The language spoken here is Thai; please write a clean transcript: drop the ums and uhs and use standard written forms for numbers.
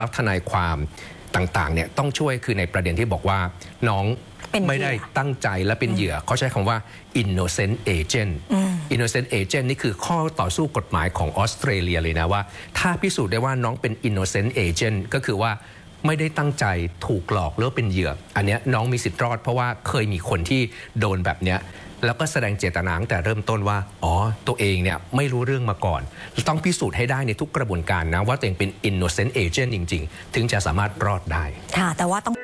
ทนายความต่างๆเนี่ยต้องช่วยคือในประเด็นที่บอกว่าน้องไม่ได้ตั้งใจและเป็นเหยื่อเขาใช้คำว่า innocent agent innocent agent นี่คือข้อต่อสู้กฎหมายของออสเตรเลียเลยนะว่าถ้าพิสูจน์ได้ว่าน้องเป็น innocent agent ก็คือว่าไม่ได้ตั้งใจถูกหลอกหรือเป็นเหยื่ออันนี้น้องมีสิทธิ์รอดเพราะว่าเคยมีคนที่โดนแบบเนี้ยแล้วก็แสดงเจตนาตั้งแต่เริ่มต้นว่าตัวเองเนี่ยไม่รู้เรื่องมาก่อนต้องพิสูจน์ให้ได้ในทุกกระบวนการนะว่าตัวเองเป็น innocent agent จริงๆถึงจะสามารถรอดได้ค่ะแต่ว่าต้อง